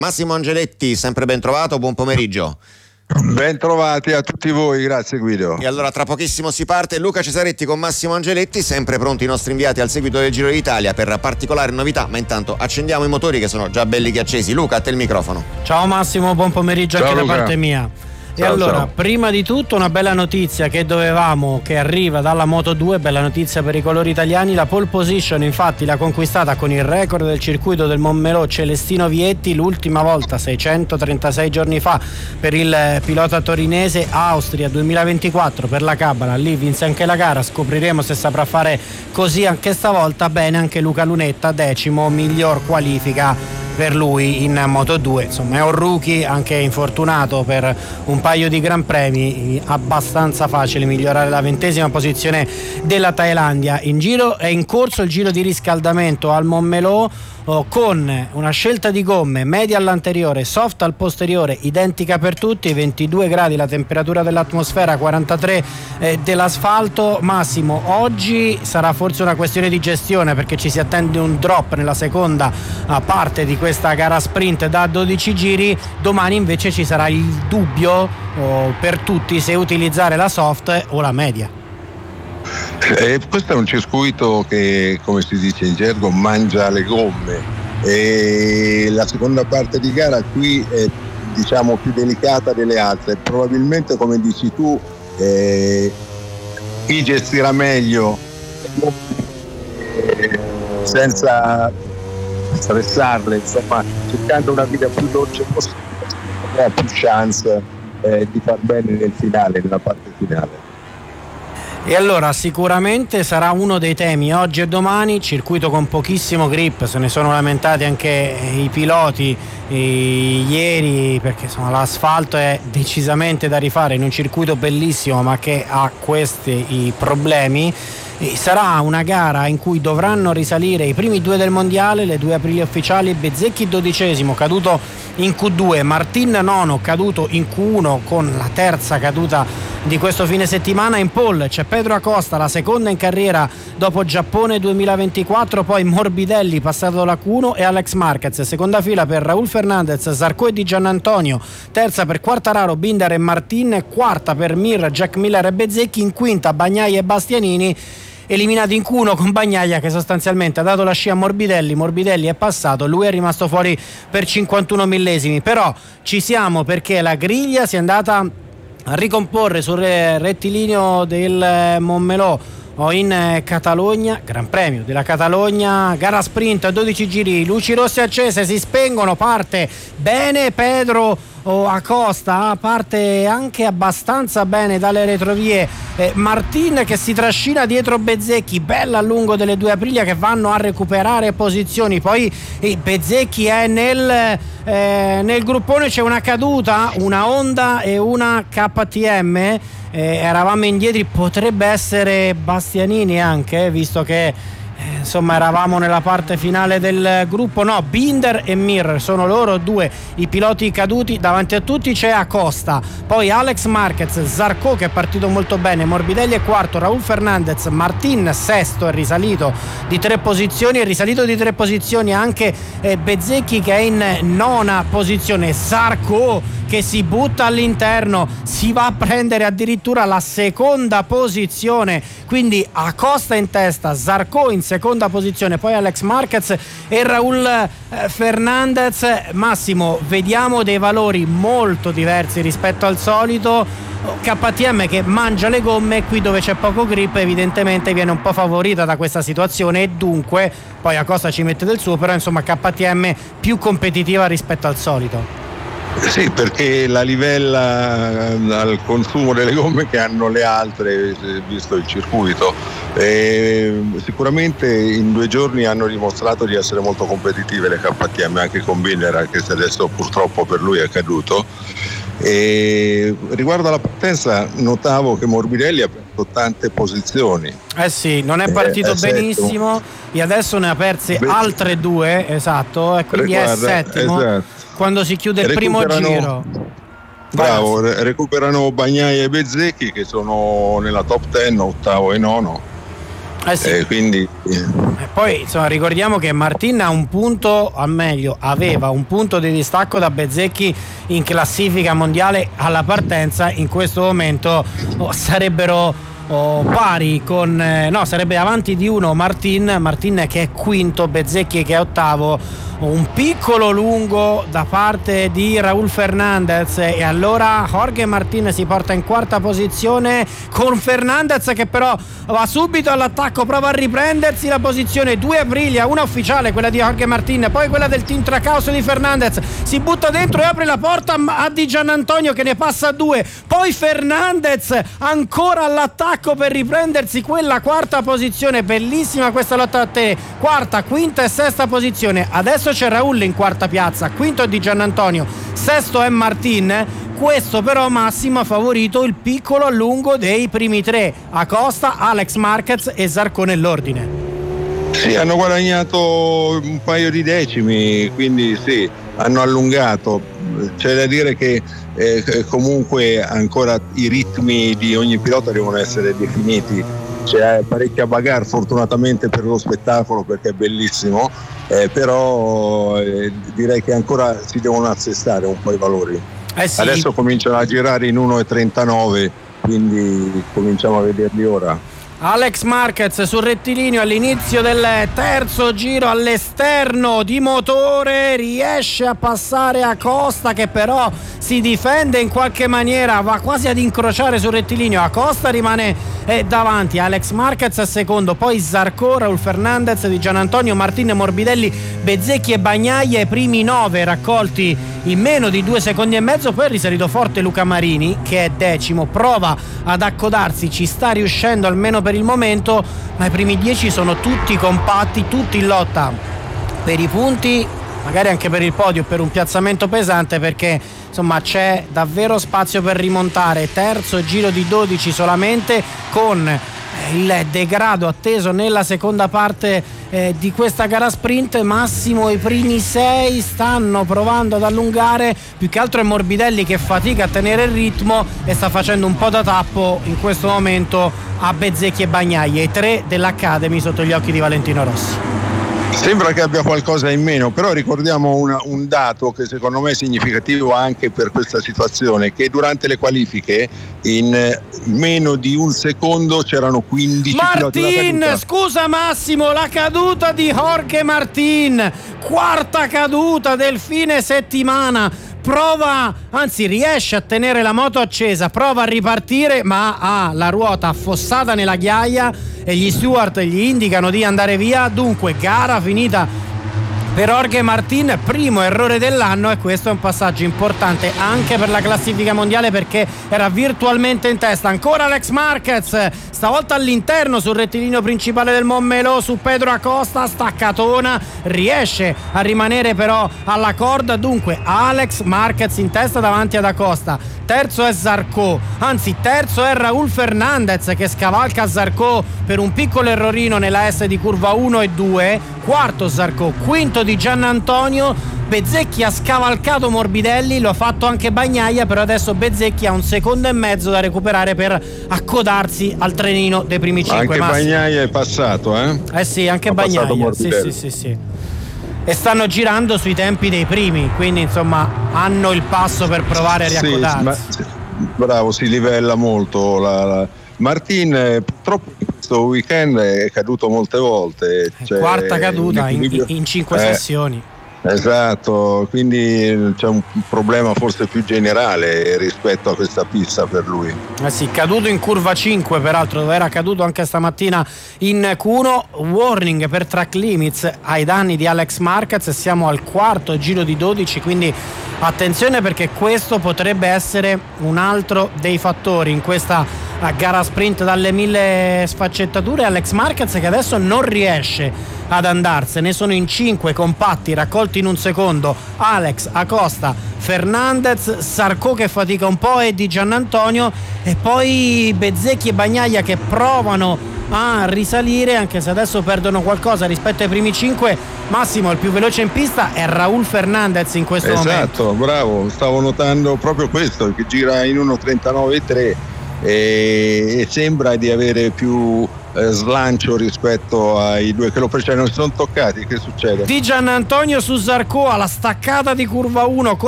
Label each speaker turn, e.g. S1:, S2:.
S1: Massimo Angeletti, sempre ben trovato, buon pomeriggio.
S2: Ben trovati a tutti voi, grazie Guido.
S1: E allora tra pochissimo si parte. Luca Cesaretti con Massimo Angeletti, sempre pronti i nostri inviati al seguito del Giro d'Italia per particolari novità, ma intanto accendiamo i motori che sono già belli che accesi. Luca, a te il microfono.
S3: Ciao Massimo, buon pomeriggio. Ciao, anche Luca. Da parte mia. E allora, prima di tutto una bella notizia che arriva dalla Moto2, bella notizia per i colori italiani. La pole position infatti l'ha conquistata con il record del circuito del Montmelò Celestino Vietti, l'ultima volta 636 giorni fa per il pilota torinese. Austria 2024 per la Cabana, lì vinse anche la gara, scopriremo se saprà fare così anche stavolta. Bene anche Luca Lunetta, 10º, miglior qualifica per lui in Moto2, insomma è un rookie, anche infortunato per un paio di gran premi, abbastanza facile migliorare la 20ª posizione della Thailandia. In giro è in corso il giro di riscaldamento al Montmelò, con una scelta di gomme media all'anteriore, soft al posteriore, identica per tutti, 22 gradi la temperatura dell'atmosfera, 43 dell'asfalto. Massimo, oggi sarà forse una questione di gestione perché ci si attende un drop nella seconda parte di questa gara sprint da 12 giri, domani invece ci sarà il dubbio per tutti se utilizzare la soft o la media.
S2: Questo è un circuito che, come si dice in gergo, mangia le gomme, e la seconda parte di gara qui è diciamo più delicata delle altre. Probabilmente, come dici tu, chi gestirà meglio senza stressarle, insomma cercando una vita più dolce possibile, ha più chance di far bene nel finale, nella parte finale.
S3: E allora sicuramente sarà uno dei temi oggi e domani, circuito con pochissimo grip, se ne sono lamentati anche i piloti ieri, perché insomma l'asfalto è decisamente da rifare in un circuito bellissimo ma che ha questi problemi. E sarà una gara in cui dovranno risalire i primi due del mondiale, le 2 aprile ufficiali. Bezzecchi 12º, caduto in Q2, Martin 9º, caduto in Q1 con la terza caduta di questo fine settimana. In pole c'è Pedro Acosta, la seconda in carriera dopo Giappone 2024, poi Morbidelli passato la Q1 e Alex Marquez, seconda fila per Raúl Fernández, Zarco e Di Giannantonio, terza per Quartararo, Binder e Martin, quarta per Mir, Jack Miller e Bezzecchi, in quinta Bagnaia e Bastianini, eliminati in Q1 con Bagnaia che sostanzialmente ha dato la scia a Morbidelli è passato, lui è rimasto fuori per 51 millesimi. Però ci siamo, perché la griglia si è andata a ricomporre sul rettilineo del Montmelò in Catalogna, Gran Premio della Catalogna, gara sprint a 12 giri, luci rosse accese, si spengono, parte bene Pedro Acosta, parte anche abbastanza bene dalle retrovie Martin che si trascina dietro Bezzecchi, bella a lungo delle 2 Aprilia che vanno a recuperare posizioni. Poi Bezzecchi è nel gruppone, c'è una caduta, una Honda e una KTM, eravamo indietro, potrebbe essere Bastianini anche, visto che insomma eravamo nella parte finale del gruppo. No, Binder e Mir sono loro due i piloti caduti. Davanti a tutti c'è Acosta, poi Alex Marquez, Zarco che è partito molto bene, Morbidelli è quarto, Raúl Fernández, Martin sesto, è risalito di 3 posizioni, è risalito di 3 posizioni anche Bezzecchi che è in 9ª posizione, Zarco che si butta all'interno, si va a prendere addirittura la seconda posizione, quindi Acosta in testa, Zarco in seconda posizione, poi Alex Marquez e Raúl Fernández. Massimo, vediamo dei valori molto diversi rispetto al solito. KTM che mangia le gomme, qui dove c'è poco grip evidentemente viene un po' favorita da questa situazione, e dunque poi Acosta ci mette del suo, però insomma KTM più competitiva rispetto al solito.
S2: Sì, perché la livella al consumo delle gomme che hanno le altre, visto il circuito. Sicuramente in 2 giorni hanno dimostrato di essere molto competitive le KTM, anche con Binder, anche se adesso purtroppo per lui è caduto. E riguardo alla partenza, notavo che Morbidelli ha perso tante posizioni.
S3: Sì, non è partito benissimo e adesso ne ha perse altre 2, esatto, e quindi è settimo. Esatto. Quando si chiude il primo giro.
S2: Bravo, recuperano Bagnaia e Bezzecchi che sono nella top 10, 8º e 9º.
S3: Sì.
S2: Quindi
S3: poi insomma, ricordiamo che Martin ha un punto, aveva un punto di distacco da Bezzecchi in classifica mondiale alla partenza. In questo momento sarebbero pari sarebbe avanti di uno Martin che è quinto, Bezzecchi che è ottavo. Un piccolo lungo da parte di Raúl Fernández, e allora Jorge Martin si porta in quarta posizione con Fernández che però va subito all'attacco, prova a riprendersi la posizione. 2 Aprilia, una ufficiale, quella di Jorge Martin, poi quella del team Tracaus di Fernández, si butta dentro e apre la porta a Di Giannantonio che ne passa 2, poi Fernández ancora all'attacco per riprendersi quella quarta posizione. Bellissima questa lotta a te, quarta, quinta e sesta posizione. Adesso c'è Raúl in quarta piazza, quinto è Di Giannantonio, sesto è Martin. Questo però Massimo ha favorito il piccolo lungo dei primi 3, Acosta, Alex Marquez e Zarco nell'ordine.
S2: Sì, hanno guadagnato un paio di decimi, quindi sì, hanno allungato. C'è da dire che comunque ancora i ritmi di ogni pilota devono essere definiti. C'è parecchia bagarre fortunatamente per lo spettacolo, perché è bellissimo, però direi che ancora si devono assestare un po' i valori.
S3: Sì.
S2: Adesso cominciano a girare in 1,39, quindi cominciamo a vederli ora.
S3: Alex Marquez sul rettilineo all'inizio del terzo giro, all'esterno di motore riesce a passare Acosta che però si difende in qualche maniera, va quasi ad incrociare sul rettilineo. Acosta rimane davanti, Alex Marquez a secondo, poi Zarco, Raúl Fernández, Di Giannantonio, Martin, Morbidelli, Bezzecchi e Bagnaia, i primi 9 raccolti in meno di 2 secondi e mezzo. Poi è risalito forte Luca Marini che è decimo, prova ad accodarsi, ci sta riuscendo almeno per il momento, ma i primi 10 sono tutti compatti, tutti in lotta per i punti, magari anche per il podio, per un piazzamento pesante, perché insomma c'è davvero spazio per rimontare. Terzo giro di 12 solamente, con il degrado atteso nella seconda parte di questa gara sprint. Massimo, i primi 6 stanno provando ad allungare, più che altro è Morbidelli che fatica a tenere il ritmo e sta facendo un po' da tappo in questo momento a Bezzecchi e Bagnaia, i 3 dell'Academy sotto gli occhi di Valentino Rossi.
S2: Sembra che abbia qualcosa in meno, però ricordiamo un dato che secondo me è significativo anche per questa situazione, che durante le qualifiche in meno di un secondo c'erano 15
S3: Martin, scusa Massimo, la caduta di Jorge Martin, quarta caduta del fine settimana. Riesce a tenere la moto accesa, prova a ripartire ma ha la ruota affossata nella ghiaia e gli steward gli indicano di andare via. Dunque gara finita per Jorge Martin, primo errore dell'anno, e questo è un passaggio importante anche per la classifica mondiale perché era virtualmente in testa. Ancora Alex Marquez, stavolta all'interno sul rettilineo principale del Montmeló su Pedro Acosta, staccatona, riesce a rimanere però alla corda. Dunque Alex Marquez in testa davanti ad Acosta, terzo è Zarco, anzi terzo è Raúl Fernández che scavalca Zarco per un piccolo errorino nella S di curva 1 e 2, quarto Zarco, quinto Di Giannantonio. Bezzecchi ha scavalcato Morbidelli, lo ha fatto anche Bagnaia, però adesso Bezzecchi ha 1,5 secondi da recuperare per accodarsi al trenino dei primi 5.
S2: Anche Bagnaia è passato,
S3: sì, anche Bagnaia, sì. E stanno girando sui tempi dei primi, quindi insomma hanno il passo per provare a riaccodarsi.
S2: Bravo, si livella molto. Martin purtroppo in questo weekend è caduto molte volte,
S3: quarta caduta in 5 sessioni.
S2: Esatto, quindi c'è un problema forse più generale rispetto a questa pista per lui.
S3: Sì, caduto in curva 5 peraltro, dove era caduto anche stamattina in Q1. Warning per track limits ai danni di Alex Marquez, siamo al quarto giro di 12, quindi attenzione perché questo potrebbe essere un altro dei fattori in questa gara sprint dalle 1000 sfaccettature. Alex Marquez che adesso non riesce ad andarsene, sono in 5 compatti raccolti in 1 secondo, Alex, Acosta, Fernández, Zarco che fatica un po' e Di Giannantonio, e poi Bezzecchi e Bagnaia che provano a risalire, anche se adesso perdono qualcosa rispetto ai primi 5. Massimo, il più veloce in pista è Raúl Fernández in questo momento.
S2: Esatto, bravo, stavo notando proprio questo, che gira in 1,39,3 e sembra di avere più slancio rispetto ai due che lo precedono. Si sono toccati, che succede?
S3: Di Giannantonio su Zarco alla staccata di curva 1